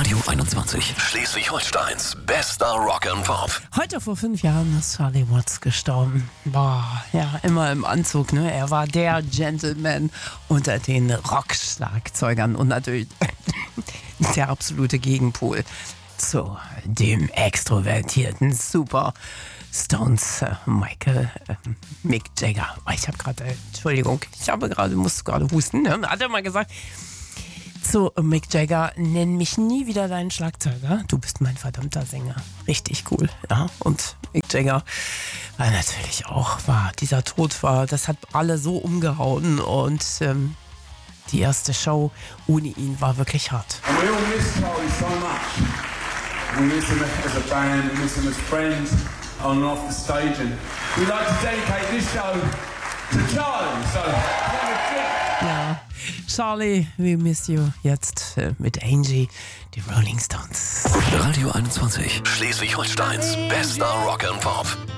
Radio 21. Schleswig-Holsteins bester Rock and Pop. Heute vor 5 Jahren ist Charlie Watts gestorben. Boah, ja, immer im Anzug, ne? Er war der Gentleman unter den Rockschlagzeugern und natürlich der absolute Gegenpol zu dem extrovertierten Super-Stones Mick Jagger. Musste gerade husten, ne? Hat er mal gesagt. So, Mick Jagger, nenn mich nie wieder deinen Schlagzeuger. Du bist mein verdammter Sänger. Richtig cool, ja. Und Mick Jagger war natürlich auch, dieser Tod das hat alle so umgehauen und die erste Show ohne ihn war wirklich hart. And we all miss Charlie so much. We miss him as a band, we miss him as friends on and off the stage, and we'd like to dedicate this show to Charlie. So, ja, Charlie, we miss you. Jetzt mit Angie, die Rolling Stones. Radio 21. Schleswig-Holsteins bester Rock and Pop.